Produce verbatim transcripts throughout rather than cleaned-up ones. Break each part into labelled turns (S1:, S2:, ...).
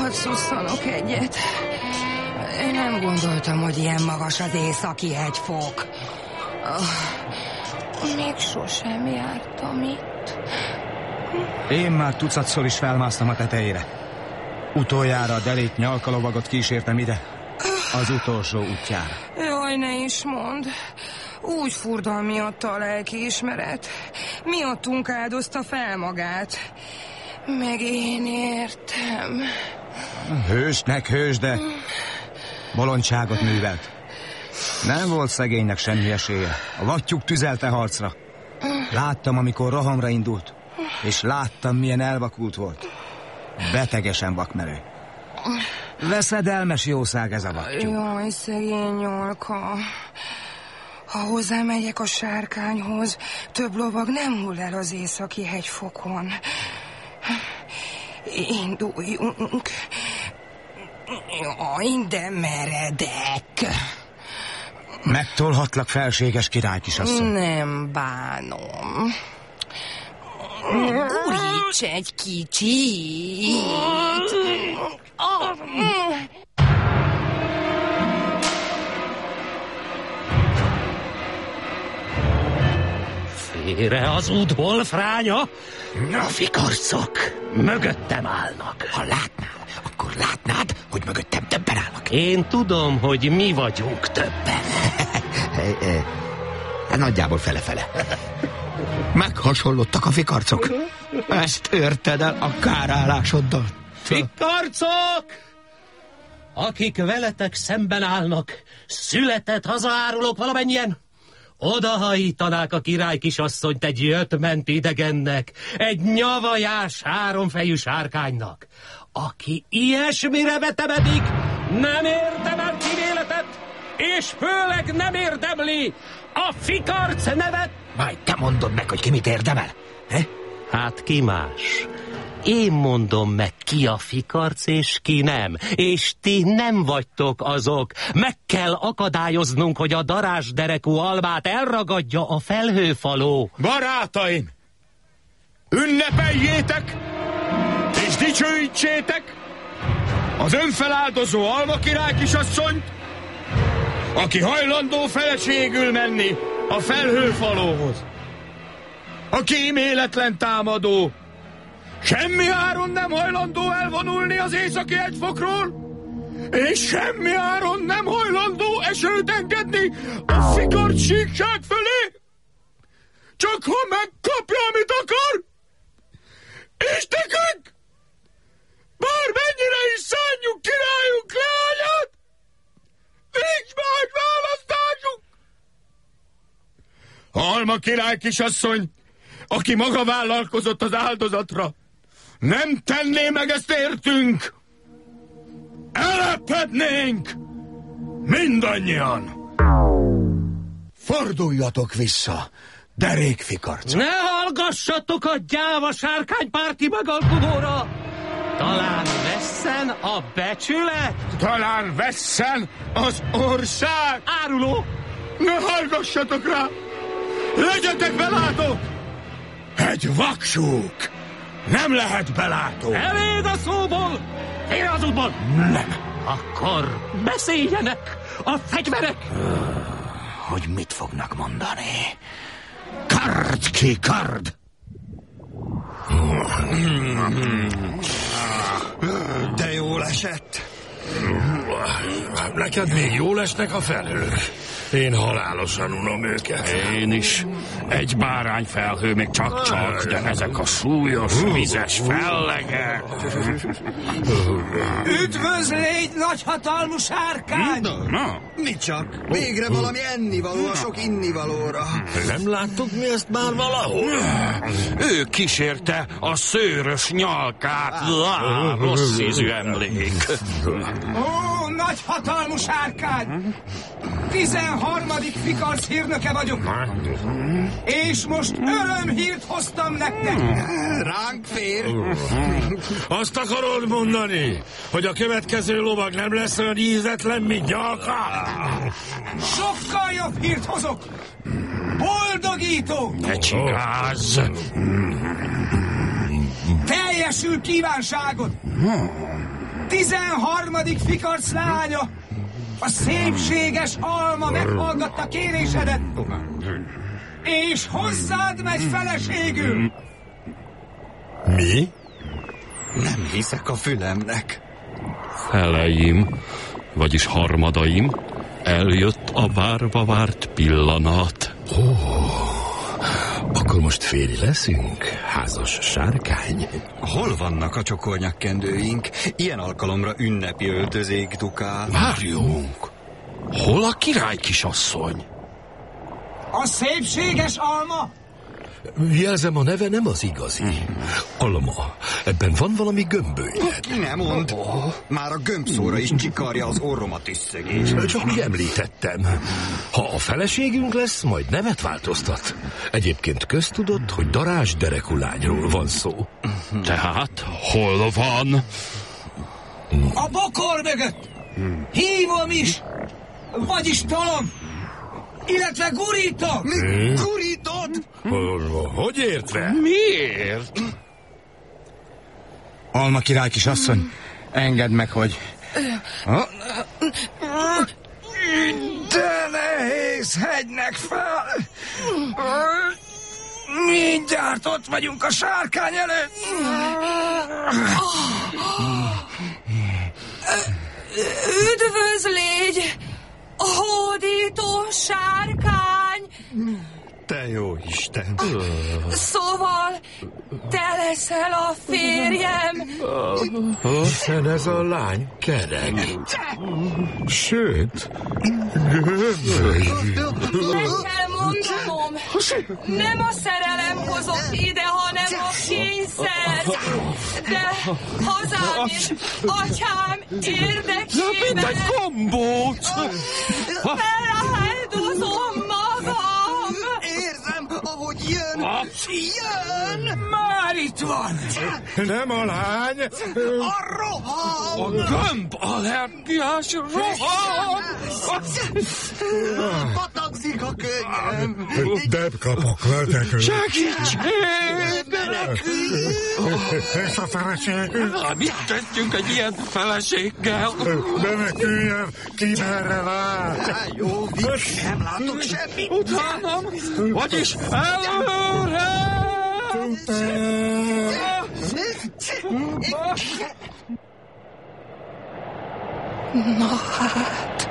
S1: Hadd szusszanok egyet. Én nem gondoltam, hogy ilyen magas az északi hegyfok. Oh, még sosem jártam itt.
S2: Én már tucatszor is felmásztam a tetejére. Utoljára a delét nyalkalovagot kísértem ide. Az utolsó útjára.
S1: Jaj, ne is mondd. Úgy furdal miatta a lelkiismeret. Miattunk áldozta fel magát. Meg én értem.
S2: Hősnek hős, de bolondságot művelt. Nem volt szegénynek semmi esélye. A vattyúk tüzelte harcra. Láttam, amikor rohamra indult, és láttam, milyen elvakult volt. Betegesen vakmerő. Veszedelmes jószág ez a vattyú.
S1: Jaj, szegény nyolka. Ha hozzámegyek a sárkányhoz, több lovag nem hull el az északi hegyfokon. Induljunk. Jaj, de meredek.
S2: Megtolhatlak, felséges király kisasszony.
S1: Nem bánom. Guríts egy kicsit.
S3: Félre az útból, fránya! A fikarcok mögöttem állnak.
S4: Ha látnál, akkor látnád, hogy mögöttem többen állnak.
S3: Én tudom, hogy mi vagyunk többen.
S4: Nagyjából fele-fele. Meghasonlottak a fikarcok. Ezt érted el a kárállásoddal.
S3: Fikarcok! Akik veletek szemben állnak, született hazaárulók valamennyien, odahajítanák a király kisasszonyt egy jött-ment idegennek, egy nyavajás háromfejű sárkánynak. Aki ilyesmire vetemedik, nem érdemel kíméletet, és főleg nem érdemli a fikarc nevet.
S4: Majd te mondod meg, hogy ki mit érdemel. He?
S3: Hát ki más? Én mondom meg, ki a fikarc és ki nem. És ti nem vagytok azok. Meg kell akadályoznunk, hogy a darázsderekú almát elragadja a felhőfaló.
S5: Barátaim! Ünnepeljétek és dicsőítsétek az önfeláldozó alma király kisasszonyt, aki hajlandó feleségül menni a felhőfalóhoz. A kíméletlen támadó semmi áron nem hajlandó elvonulni az északi hegyfokról, és semmi áron nem hajlandó esőt engedni a fikarc síkság fölé, csak ha megkapja, amit akar, és nekünk, bármennyire is szánjuk királyunk leányát, nincs más választásunk. Alma király kisasszony, aki maga vállalkozott az áldozatra, nem tenné meg ezt értünk, elepednénk mindannyian.
S4: Forduljatok vissza, derékfikarcok.
S3: Ne hallgassatok a gyáva sárkánypárti megalkuvóra! Talán vesszen a becsület?
S5: Talán vesszen az ország?
S3: Áruló!
S5: Ne hallgassatok rá! Legyetek belátók! Egy vaksúk nem lehet belátó.
S3: Elég a szóból! Félre az útból!
S4: Nem.
S3: Akkor beszéljenek a fegyverek!
S4: Hogy mit fognak mondani? Kard ki kard!
S6: De jól esett. Neked még jól esnek a felhők. Én halálosan unom őket.
S5: Én is. Egy bárányfelhő még csak-csak, de ezek a súlyos, vizes fellegek.
S7: Üdvözlégy, nagyhatalmú sárkány!
S5: Na, na.
S6: Mi csak? Végre valami ennivaló a sok innivalóra. Nem láttuk mi ezt már valahol?
S5: Ő kísérte a szőrös nyalkát. Lá, rossz ízű emlék.
S7: Ó, nagyhatalmú sárkány! Tizenharmadik fikarc hírnöke vagyok. És most örömhírt hoztam nektek.
S6: Ránk fér. Azt akarod mondani, hogy a következő lovag nem lesz olyan ízetlen, mint nyalka?
S7: Sokkal jobb hírt hozok. Boldogító.
S5: Ne csigázz.
S7: Teljesül kívánságod. tizenharmadik Fikarc lánya, a szépséges alma meghallgatta kérésedet, és hozzád megy feleségül.
S6: Mi?
S8: Nem hiszek a fülemnek.
S6: Feleim, vagyis harmadaim, eljött a várva várt pillanat.
S9: Oh, akkor most férj leszünk, házas sárkány?
S8: Hol vannak a csokornyakkendőink? Ilyen alkalomra ünnepi öltözék dukál.
S9: Várjunk! Hol a király kisasszony?
S7: A szépséges alma?
S9: Jelzem, a neve nem az igazi. Alma, ebben van valami gömbölyed.
S8: Ki nem mond? Már a gömbszóra is csikarja az orromat is szegés.
S9: Csak úgy említettem. Ha a feleségünk lesz, majd nevet változtat. Egyébként köztudott, hogy darázs derekú lányról van szó.
S6: Tehát hol van?
S7: A bokor mögött. Hívom is, vagyis tolom, illetve gurítom.
S8: Mi? Gurítod?
S9: Hogy értve?
S6: Miért?
S2: Alma király kisasszony, engedd meg, hogy... Ha? De nehéz hegynek fel! Mindjárt ott vagyunk a sárkány előtt!
S1: Üdvözl légy, hódító sárkány!
S8: Te jó Isten!
S1: Szóval te leszel a férjem?
S9: Hiszen ez a lány kerek. Sőt,
S1: Meg kell mondanom, nem a szerelem hozott ide, hanem a kényszer. De hazám és atyám érdekében
S6: Mint egy gombóc!
S1: feláldozom magam.
S8: Érzem, ahogy jön! Jön!
S7: Már itt van.
S6: Nem a lány,
S8: A roham!
S6: a gömb allergiás roham!
S8: Patakzik a könnyem!
S6: De kapok vetekő. Segítség!
S9: és a feleség?
S6: Mit tettünk egy ilyen feleséggel?
S9: Meneküljen, ki merre lát?
S8: Á, jó, vicc, nem látok semmit!
S6: Utánam, vagyis előre!
S1: Na hát...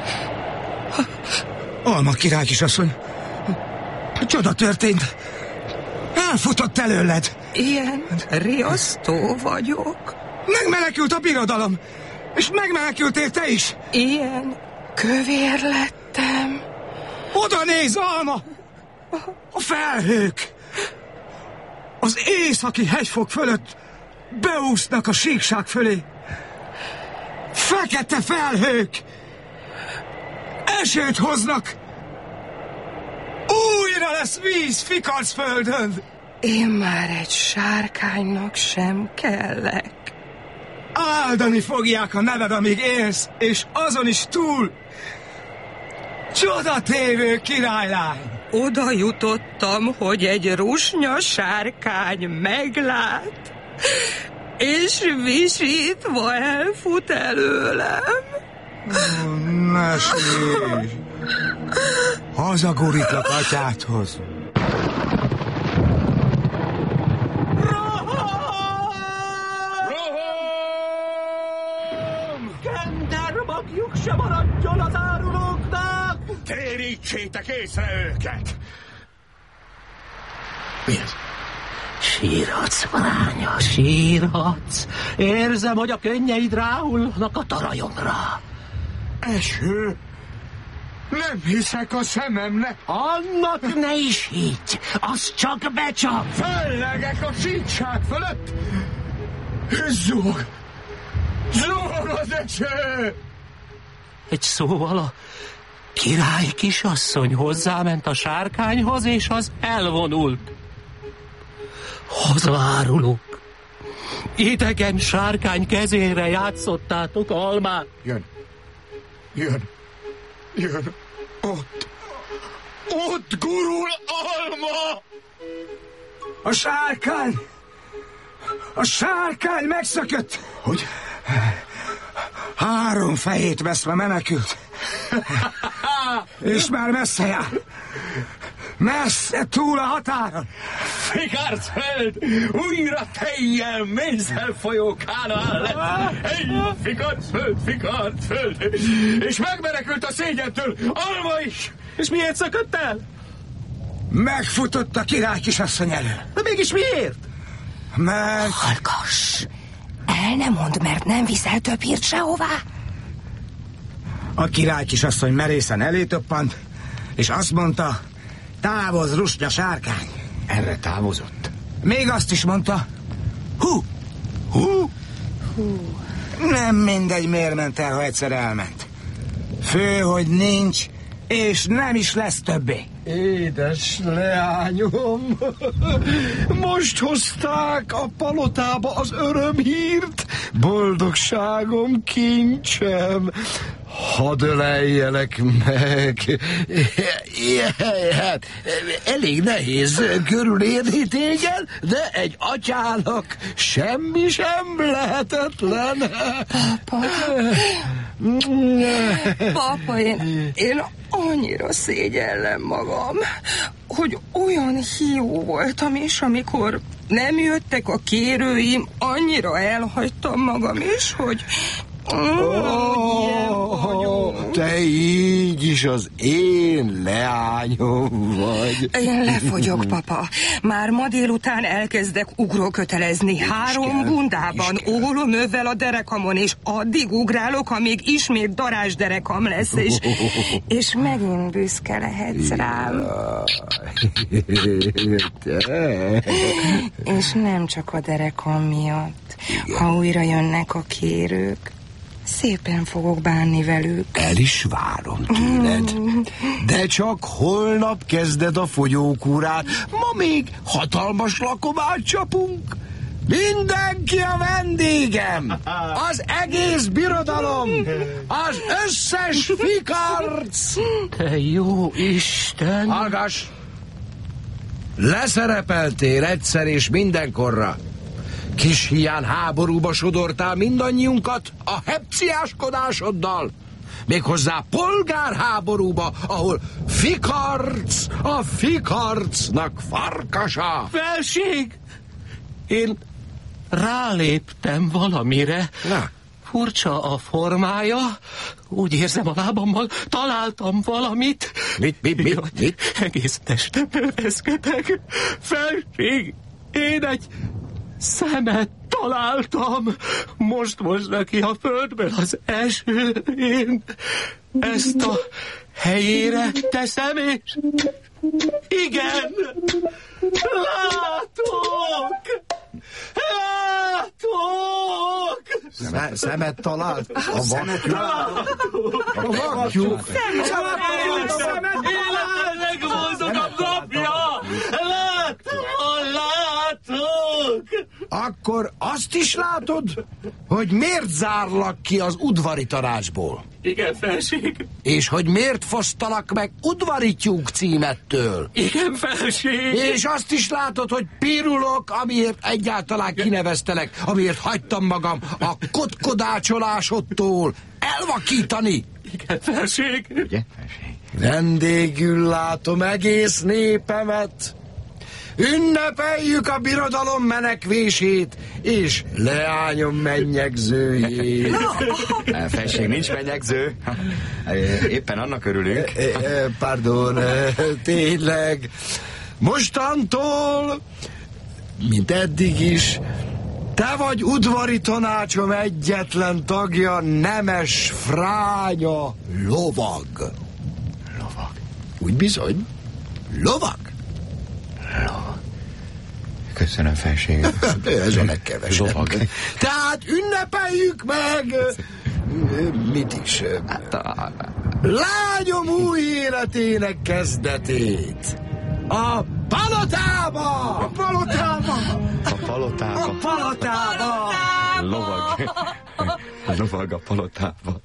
S2: Alma király kisasszony, csoda történt. Elfutott előled.
S1: Ilyen riasztó vagyok.
S2: Megmenekült a birodalom, és megmenekültél te is.
S1: Ilyen kövér lettem.
S2: Oda néz, Alma! A felhők! Az északi hegyfok fölött beúsznak a síkság fölé. Fekete felhők! Esőt hoznak! Újra lesz víz Fikarcföldön!
S1: Én már egy sárkánynak sem kellek.
S2: Áldani fogják a neved, amíg élsz, és azon is túl. Csodatévő királylány!
S1: Oda jutottam, hogy egy rusnya sárkány meglát, és visítva elfut előlem.
S2: Ne sírj! Hazagurítlak atyádhoz.
S7: Kender magjuk se maradjon az árulóknak!
S5: Térítsétek észre őket!
S9: Mi ez?
S3: Sírhatsz, lánya, sírhatsz. Érzem, hogy a könnyeid ráhullnak a tarajomra.
S5: Eső! Nem hiszek a szememnek!
S3: Annak ne is higgy, az csak becsap.
S5: Fellegek a síkság fölött! Zúg! Zúg az eső!
S3: Egy szóval a király kisasszony hozzáment a sárkányhoz, és az elvonult. Hazaárulók, idegen sárkány kezére játszottátok Almát.
S5: Jön! Jön! Jön! Ott! Ott gurul Alma!
S2: A sárkány! A sárkány megszökött!
S5: Hogy?
S2: Három fejét veszve menekült. És már messze jár. Messze túl a határon.
S6: Fikarcföld újra tejjel, mézzel folyó Kánaán lett. Egy Fikarcföld, Fikarcföld. És megmenekült a szégyentől Alma is.
S7: És miért szakadt el?
S2: Megfutott a király kisasszony elől.
S7: De mégis miért?
S2: Mert...
S1: Hallgass! El nem mondd, mert nem viszel több hírt sehová.
S2: A király kisasszony merészen elétöppant, és azt mondta, távoz, rusnya sárkány.
S4: Erre távozott.
S2: Még azt is mondta, hú, hú, hú. Nem mindegy, miért ment el, ha egyszer elment. Fő, hogy nincs, és nem is lesz többé.
S4: Édes leányom, most hozták a palotába az örömhírt. Boldogságom, kincsem, hadd öleljelek meg. Hát, elég nehéz körülérni téged, de egy atyának semmi sem lehetetlen.
S1: Papa, Papa, én, én annyira szégyellem magam, hogy olyan hiú voltam is, amikor nem jöttek a kérőim, annyira elhagytam magam is, hogy...
S4: Oh, te így is az én leányom vagy.
S1: Én lefogyok, papa. Már ma délután elkezdek ugrókötelezni. Három bundában, ólomövvel a derekamon, és addig ugrálok, amíg ismét darázsderekam lesz, és, és megint büszke lehetsz rám. És nem csak a derekam miatt. Ha újra jönnek a kérők, szépen fogok bánni velük.
S4: El is várom tőled. De csak holnap kezded a fogyókúrát. Ma még hatalmas lakomát csapunk. Mindenki a vendégem! Az egész birodalom! Az összes fikarc!
S3: Te jó Isten!
S4: Hallgass! Leszerepeltél egyszer és mindenkorra. Kis hián háborúba sodortál mindannyiunkat a hepciáskodásoddal. Méghozzá polgárháborúba, ahol fikarc a fikarcnak farkasa.
S3: Felség! Én ráléptem valamire.
S4: Na.
S3: Furcsa a formája. Úgy érzem a lábammal, találtam valamit.
S4: Mit, mit, mit, mit?
S3: Egész testemben reszketek. Felség! Én egy szemet találtam. Most mosd ki a földből az eső. Én ezt a helyére teszem, és igen, látok! Látok!
S4: Szeme, szemet talált? A
S3: szemet látok!
S4: A vakjuk!
S3: Életem legboldogabb napja! Látom, látok!
S4: Akkor azt is látod, hogy miért zárlak ki az udvari tanácsból?
S3: Igen, felség.
S4: És hogy miért fosztalak meg udvari tyúk címettől?
S3: Igen, felség.
S4: És azt is látod, hogy pirulok, amiért egyáltalán kineveztelek, amiért hagytam magam a kotkodácsolásodtól elvakítani.
S3: Igen, felség.
S4: Ugye, felség? Vendégül látom egész népemet. Ünnepeljük a birodalom menekvését, és leányom mennyegzőjét.
S8: Felség, nincs mennyegző. Éppen annak örülünk.
S4: Pardon, tényleg. Mostantól, mint eddig is, te vagy udvari tanácsom egyetlen tagja, nemes fránya lovag.
S8: Lovag?
S4: Úgy bizony. Lovag?
S8: Lovag. Köszönöm, felség.
S4: Ez a legkevesebb.
S8: Lovag.
S4: Tehát ünnepeljük meg... Mit is? Lányom új életének kezdetét. A palotába! A palotába!
S8: A palotába.
S4: A palotába!
S8: Lovag. A lovag a palotába.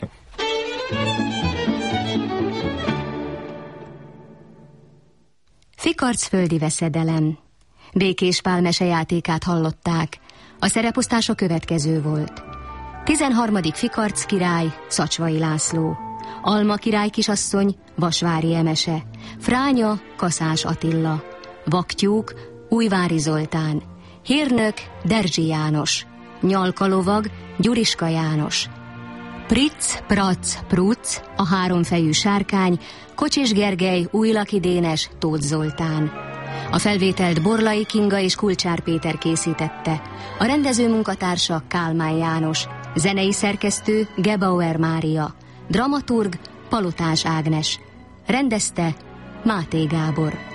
S10: Fikarcföldi veszedelem. Békés Pál mesejátékát hallották. A szereposztás a következő volt. tizenharmadik Fikarc király, Szacsvai László. Alma király kisasszony, Vasvári Emese. Fránya, Kaszás Attila. Vaktyúk, Újvári Zoltán. Hírnök, Derzsi János. Nyalkalovag, Gyuriska János. Pric, Prac, Pruc, a háromfejű sárkány, Kocsis Gergely, Újlaki Dénes, Tóth Zoltán. A felvételt Borlai Kinga és Kulcsár Péter készítette. A rendező munkatársa Kálmán János. Zenei szerkesztő Gebauer Mária. Dramaturg Palotás Ágnes. Rendezte Máté Gábor.